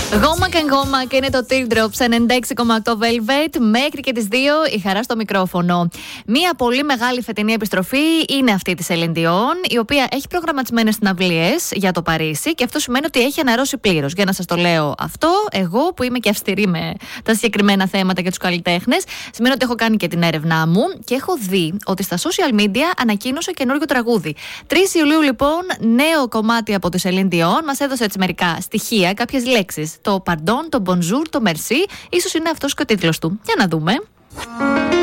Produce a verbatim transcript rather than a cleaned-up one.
Γόμα και γόμα και είναι το Teardrops ενενήντα έξι κόμμα οκτώ Velvet μέχρι και τις δύο η Χαρά στο μικρόφωνο. Μία πολύ μεγάλη φετινή επιστροφή είναι αυτή της Celine Dion, η οποία έχει προγραμματισμένες συναυλίες για το Παρίσι και αυτό σημαίνει ότι έχει αναρρώσει πλήρως. Για να σας το λέω αυτό, εγώ που είμαι και αυστηρή με τα συγκεκριμένα θέματα για τους καλλιτέχνες, σημαίνει ότι έχω κάνει και την έρευνά μου και έχω δει ότι στα social media ανακοίνωσε καινούριο τραγούδι. τρεις Ιουλίου λοιπόν, νέο κομμάτι από τη Celine Dion, μας έδωσε έτσι μερικά στοιχεία, κάποιες λέξεις. Το pardon, το bonjour, το merci, ίσως είναι αυτός και ο τίτλος του. Για να δούμε.